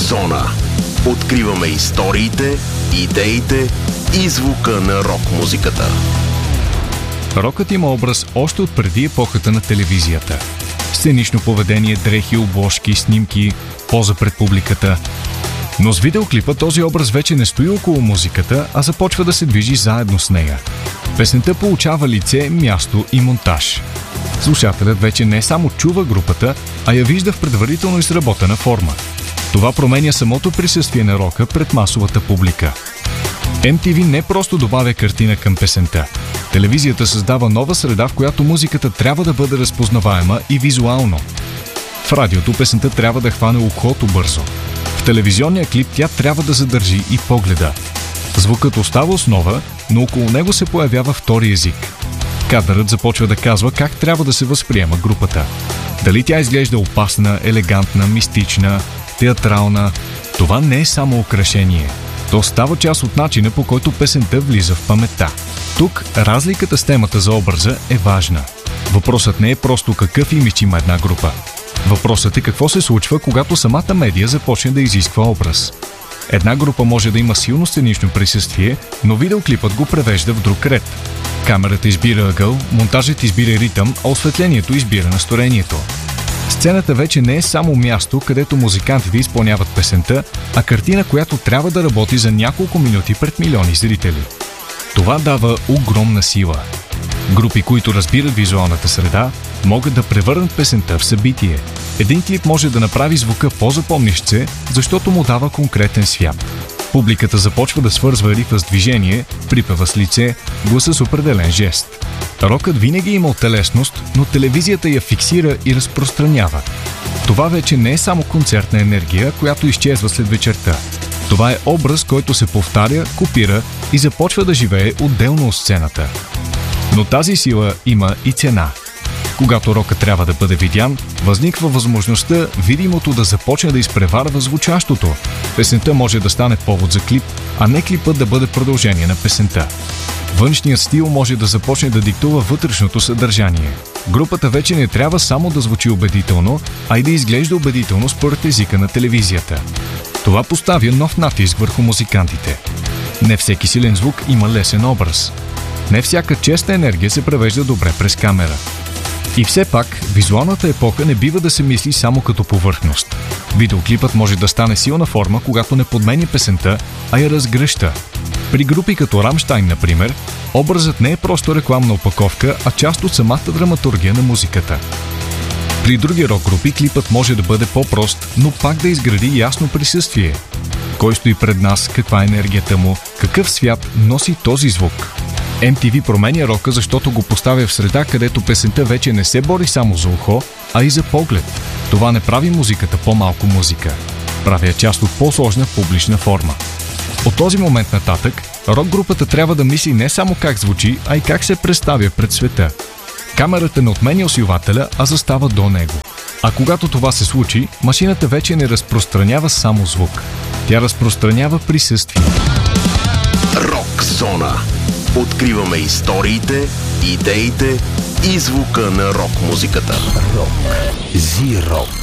Зона. Откриваме историите, идеите и звука на рок-музиката. Рокът има образ още от преди епохата на телевизията. Сценично поведение, дрехи, обложки, снимки, поза пред публиката. Но с видеоклипа този образ вече не стои около музиката, а започва да се движи заедно с нея. Песента получава лице, място и монтаж. Слушателят вече не само чува групата, а я вижда в предварително изработена форма. Това променя самото присъствие на рока пред масовата публика. MTV не просто добавя картина към песента. Телевизията създава нова среда, в която музиката трябва да бъде разпознаваема и визуално. В радиото песента трябва да хване ухото бързо. В телевизионния клип тя трябва да задържи и погледа. Звукът остава основа, но около него се появява втори език. Кадърът започва да казва как трябва да се възприема групата. Дали тя изглежда опасна, елегантна, мистична, театрална. Това не е само украшение. То става част от начина, по който песента влиза в паметта. Тук разликата с темата за образа е важна. Въпросът не е просто какъв имидж има една група. Въпросът е какво се случва, когато самата медия започне да изисква образ. Една група може да има силно сценично присъствие, но видеоклипът го превежда в друг ред. Камерата избира ъгъл, монтажът избира ритъм, а осветлението избира настроението. Сцената вече не е само място, където музикантите изпълняват песента, а картина, която трябва да работи за няколко минути пред милиони зрители. Това дава огромна сила. Групи, които разбират визуалната среда, могат да превърнат песента в събитие. Един клип може да направи звука по-запомнящ се, защото му дава конкретен свят. Публиката започва да свързва рифа с движение, припева с лице, гласа с определен жест. Рокът винаги е имал телесност, но телевизията я фиксира и разпространява. Това вече не е само концертна енергия, която изчезва след вечерта. Това е образ, който се повтаря, копира и започва да живее отделно от сцената. Но тази сила има и цена. Когато рокът трябва да бъде видян, възниква възможността видимото да започне да изпреварва звучащото. Песента може да стане повод за клип, а не клипът да бъде продължение на песента. Външният стил може да започне да диктува вътрешното съдържание. Групата вече не трябва само да звучи убедително, а и да изглежда убедително според езика на телевизията. Това поставя нов натиск върху музикантите. Не всеки силен звук има лесен образ. Не всяка честа енергия се превежда добре през камера. И все пак, визуалната епоха не бива да се мисли само като повърхност. Видеоклипът може да стане силна форма, когато не подменя песента, а я разгръща. При групи като Рамщайн, например, образът не е просто рекламна опаковка, а част от самата драматургия на музиката. При други рок-групи клипът може да бъде по-прост, но пак да изгради ясно присъствие. Кой стои пред нас, каква е енергията му, какъв свят носи този звук. MTV променя рока, защото го поставя в среда, където песента вече не се бори само за ухо, а и за поглед. Това не прави музиката по-малко музика. Прави я част от по-сложна публична форма. От този момент нататък, рок-групата трябва да мисли не само как звучи, а и как се представя пред света. Камерата не отменя усилвателя, а застава до него. А когато това се случи, машината вече не разпространява само звук. Тя разпространява присъствие. Рок-зона. Откриваме историите, идеите и звука на рок-музиката. Рок. Зиро.